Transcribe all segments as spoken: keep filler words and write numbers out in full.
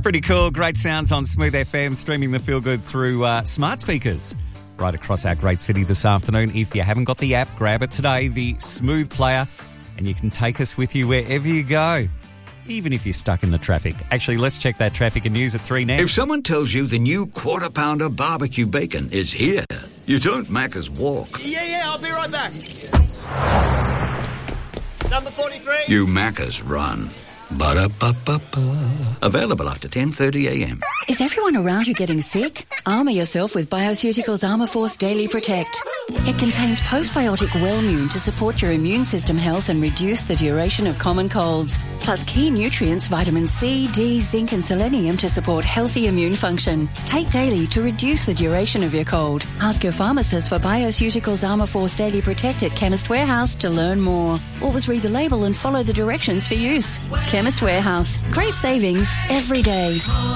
Pretty cool. Great sounds on Smooth F M, streaming the Feel Good through uh, smart speakers right across our great city this afternoon. If you haven't got the app, grab it today, the Smooth Player, and you can take us with you wherever you go, even if you're stuck in the traffic. Actually, let's check that traffic and news at three now. If someone tells you the new Quarter Pounder barbecue bacon is here, you don't Macca's walk. Yeah, yeah, I'll be right back. Number forty-three. You Macca's run. Ba-da-ba-ba-ba. Available after ten thirty a m. Is everyone around you getting sick? Armour yourself with Bioceuticals Armour Force Daily Protect. It contains postbiotic Wellmune to support your immune system health and reduce the duration of common colds. Plus key nutrients vitamin C, D, zinc and selenium to support healthy immune function. Take daily to reduce the duration of your cold. Ask your pharmacist for Bioceuticals Armour Force Daily Protect at Chemist Warehouse to learn more. Always read the label and follow the directions for use. Chemist Warehouse. Great savings every day.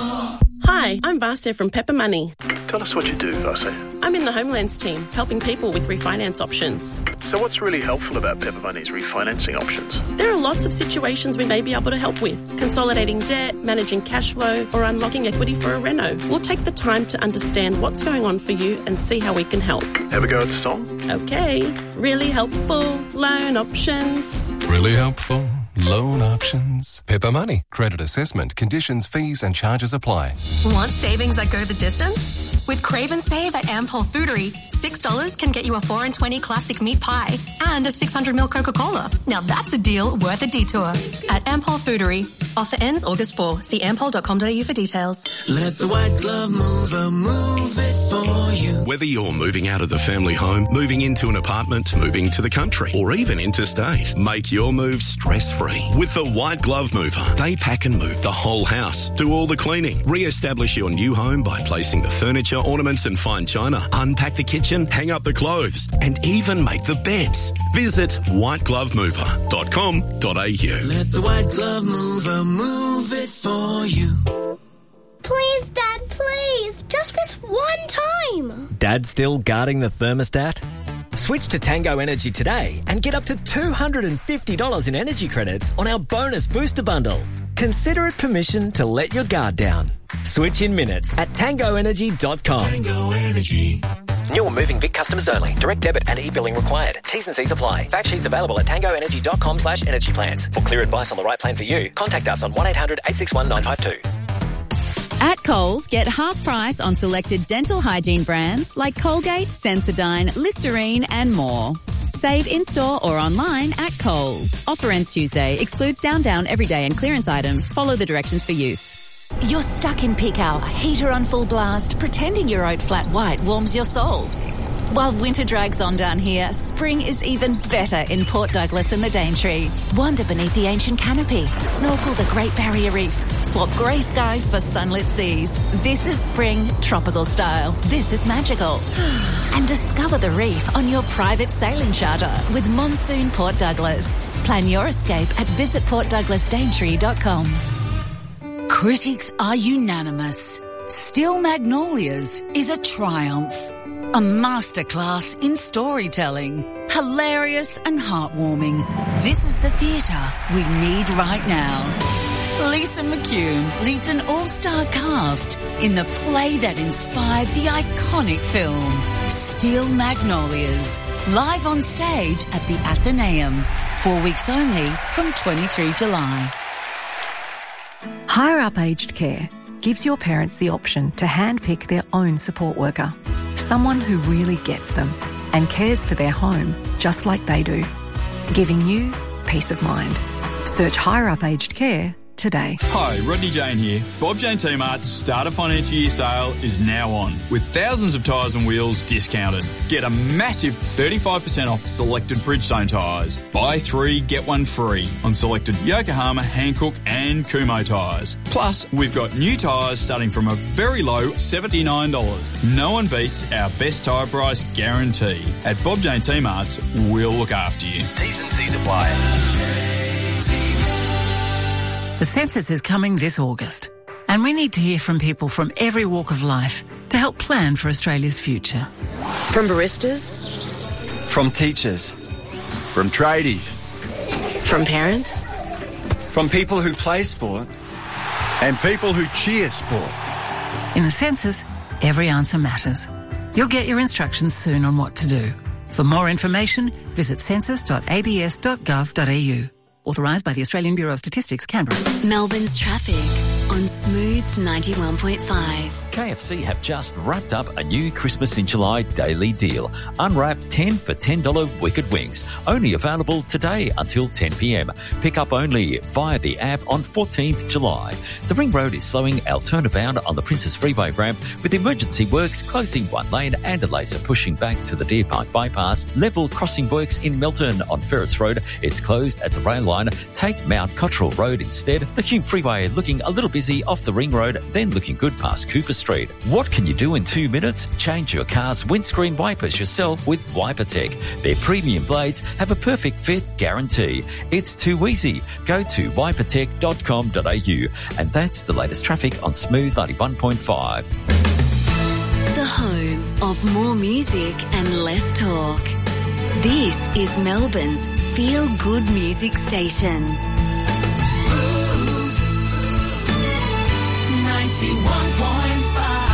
Hi, I'm Vasya from Pepper Money. Tell us what you do, Vasya. I'm in the Homelands team, helping people with refinance options. So what's really helpful about Pepper Money's refinancing options? There are lots of situations we may be able to help with. Consolidating debt, managing cash flow, or unlocking equity for a reno. We'll take the time to understand what's going on for you and see how we can help. Have a go at the song? Okay. Really helpful loan options. Really helpful loan options. Pepper Money. Credit assessment, conditions, fees and charges apply. Want savings that go the distance? With Crave and Save at Ampol Foodery, six dollars can get you a four and twenty classic meat pie and a six hundred milliliter Coca-Cola. Now that's a deal worth a detour. At Ampol Foodery. Offer ends August fourth. See ampol dot com dot a u for details. Let the white glove mover move it for you. Whether you're moving out of the family home, moving into an apartment, moving to the country, or even interstate, make your move stress-free with the White Glove Mover. They pack and move the whole house, do all the cleaning, re-establish your new home by placing the furniture, ornaments and fine china, unpack the kitchen, hang up the clothes, and even make the beds. Visit white glove mover dot com dot a u. Let the white glove mover move it for you. Please, Dad, please. Just this one time. Dad still guarding the thermostat? Switch to Tango Energy today and get up to two hundred fifty dollars in energy credits on our bonus booster bundle. Consider it permission to let your guard down. Switch in minutes at tango energy dot com. Tango Energy. New or moving Vic customers only. Direct debit and e-billing required. T's and C's apply. Fact sheets available at tango energy dot com slash energy plans. For clear advice on the right plan for you, contact us on one eight hundred eight six one nine five two. At Coles, get half price on selected dental hygiene brands like Colgate, Sensodyne, Listerine and more. Save in-store or online at Coles. Offer ends Tuesday. Excludes down, down, everyday and clearance items. Follow the directions for use. You're stuck in peak hour, heater on full blast, pretending your oat flat white warms your soul. While winter drags on down here, spring is even better in Port Douglas and the Daintree. Wander beneath the ancient canopy, snorkel the Great Barrier Reef, swap grey skies for sunlit seas. This is spring, tropical style. This is magical. And discover the reef on your private sailing charter with Monsoon Port Douglas. Plan your escape at visit port douglas daintree dot com. Critics are unanimous. Still Magnolias is a triumph. A masterclass in storytelling. Hilarious and heartwarming. This is the theatre we need right now. Lisa McCune leads an all-star cast in the play that inspired the iconic film, Steel Magnolias. Live on stage at the Athenaeum. Four weeks only from twenty-third of July. Higher Up Aged Care gives your parents the option to handpick their own support worker. Someone who really gets them and cares for their home just like they do. Giving you peace of mind. Search Higher Up Aged Care today. Hi, Rodney Jane here. Bob Jane T-Mart's Starter Financial Year sale is now on, with thousands of tyres and wheels discounted. Get a massive thirty-five percent off selected Bridgestone tyres. Buy three, get one free on selected Yokohama, Hankook and Kumho tyres. Plus, we've got new tyres starting from a very low seventy-nine dollars. No one beats our best tyre price guarantee. At Bob Jane T-Mart's, we'll look after you. T's and C's apply. The census is coming this August, and we need to hear from people from every walk of life to help plan for Australia's future. From baristas, from teachers, from tradies, from parents, from people who play sport, and people who cheer sport. In the census, every answer matters. You'll get your instructions soon on what to do. For more information, visit census dot a b s dot gov dot a u. Authorised by the Australian Bureau of Statistics, Canberra. Melbourne's traffic on Smooth ninety-one point five. K F C have just wrapped up a new Christmas in July daily deal. Unwrap ten for ten dollars Wicked Wings. Only available today until ten p.m. Pick up only via the app on fourteenth July. The Ring Road is slowing our turnabout on the Princess Freeway ramp with emergency works closing one lane and a laser pushing back to the Deer Park bypass. Level crossing works in Melton on Ferris Road. It's closed at the rail line. Take Mount Cottrell Road instead. The Hume Freeway looking a little busy off the Ring Road, then looking good past Cooper Street. What can you do in two minutes? Change your car's windscreen wipers yourself with WiperTech. Their premium blades have a perfect fit guarantee. It's too easy. Go to wiper tech dot com dot a u. And that's the latest traffic on Smooth ninety-one point five. The home of more music and less talk. This is Melbourne's feel-good music station. Smooth ninety-one point five.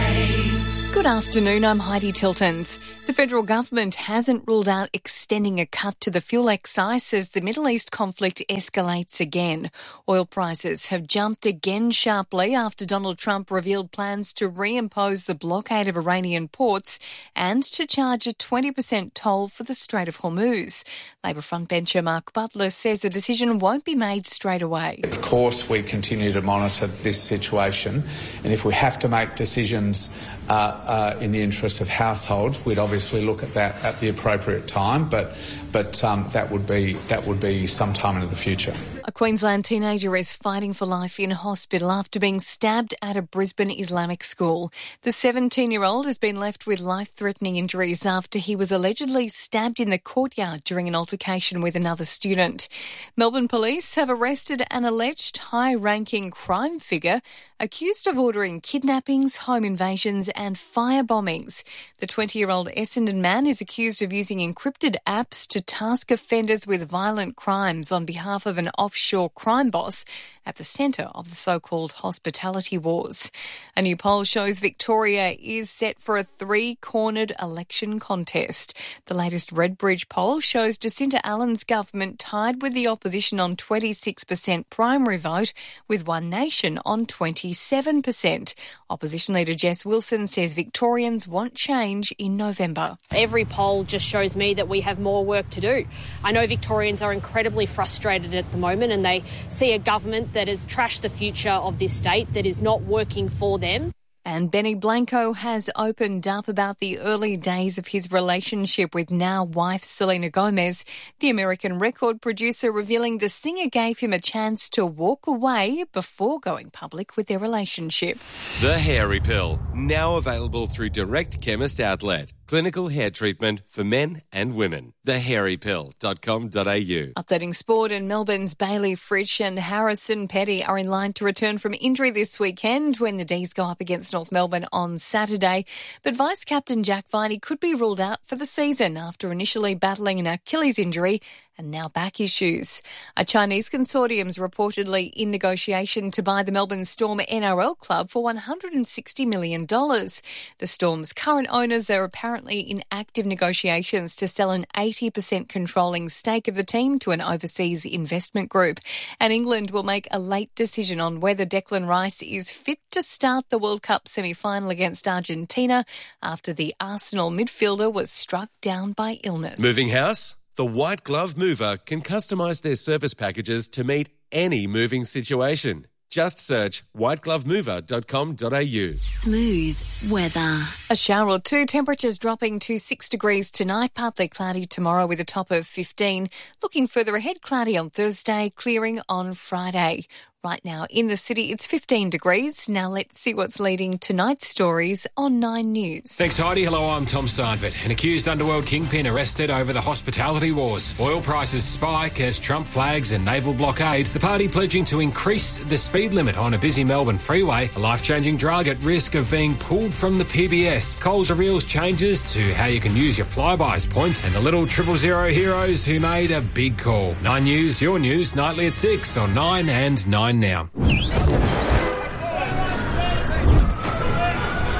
Good afternoon, I'm Heidi Tiltons. The federal government hasn't ruled out extending a cut to the fuel excise as the Middle East conflict escalates again. Oil prices have jumped again sharply after Donald Trump revealed plans to reimpose the blockade of Iranian ports and to charge a twenty percent toll for the Strait of Hormuz. Labor frontbencher Mark Butler says the decision won't be made straight away. Of course, we continue to monitor this situation, and if we have to make decisions uh, uh, in the interests of households, we'd obviously look at that at the appropriate time, but but um, that would be that would be sometime into the future. A Queensland teenager is fighting for life in hospital after being stabbed at a Brisbane Islamic school. The seventeen-year-old has been left with life-threatening injuries after he was allegedly stabbed in the courtyard during an altercation with another student. Melbourne police have arrested an alleged high-ranking crime figure accused of ordering kidnappings, home invasions and fire bombings. The twenty-year-old Essendon man is accused of using encrypted apps to task offenders with violent crimes on behalf of an offshore crime boss at the centre of the so-called hospitality wars. A new poll shows Victoria is set for a three-cornered election contest. The latest Redbridge poll shows Jacinta Allen's government tied with the opposition on twenty-six percent primary vote, with One Nation on twenty-seven percent. Opposition leader Jess Wilson says Victorians want change in November. Every poll just shows me that we have more work to do. I know Victorians are incredibly frustrated at the moment and they see a government that has trashed the future of this state, that is not working for them. And Benny Blanco has opened up about the early days of his relationship with now wife Selena Gomez. The American record producer revealing the singer gave him a chance to walk away before going public with their relationship. The Hairy Pill, now available through Direct Chemist Outlet. Clinical hair treatment for men and women. the hairy pill dot com dot a u. Updating sport, and Melbourne's Bailey Fritsch and Harrison Petty are in line to return from injury this weekend when the D's go up against North Melbourne on Saturday. But Vice-Captain Jack Viney could be ruled out for the season after initially battling an Achilles injury and now back issues. A Chinese consortium is reportedly in negotiation to buy the Melbourne Storm N R L club for one hundred sixty million dollars. The Storm's current owners are apparently in active negotiations to sell an eighty percent controlling stake of the team to an overseas investment group. And England will make a late decision on whether Declan Rice is fit to start the World Cup semi-final against Argentina after the Arsenal midfielder was struck down by illness. Moving house? The White Glove Mover can customise their service packages to meet any moving situation. Just search white glove mover dot com dot a u. Smooth weather. A shower or two, temperatures dropping to six degrees tonight, partly cloudy tomorrow with a top of fifteen. Looking further ahead, cloudy on Thursday, clearing on Friday. Right now in the city, it's fifteen degrees. Now let's see what's leading tonight's stories on Nine News. Thanks, Heidi. Hello, I'm Tom Steinfort. An accused underworld kingpin arrested over the hospitality wars. Oil prices spike as Trump flags a naval blockade. The party pledging to increase the speed limit on a busy Melbourne freeway. A life-changing drug at risk of being pulled from the P B S. Coles reveals changes to how you can use your Flybuys points. And the little triple zero heroes who made a big call. Nine News, your news, nightly at six on Nine and Nine now.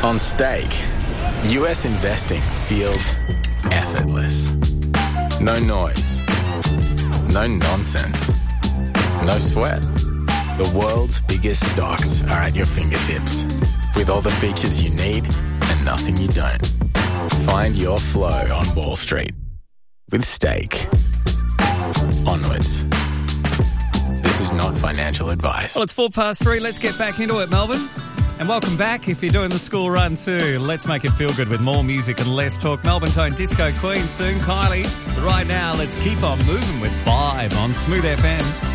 On Stake, U S investing feels effortless. No noise. No nonsense. No sweat. The world's biggest stocks are at your fingertips, with all the features you need and nothing you don't. Find your flow on Wall Street with Stake. Onwards. This is not financial advice. Well, it's four past three. Let's get back into it, Melbourne. And welcome back. If you're doing the school run too, let's make it feel good with more music and less talk. Melbourne's own disco queen, soon Kylie. But right now, let's keep on moving with Vibe on Smooth F M.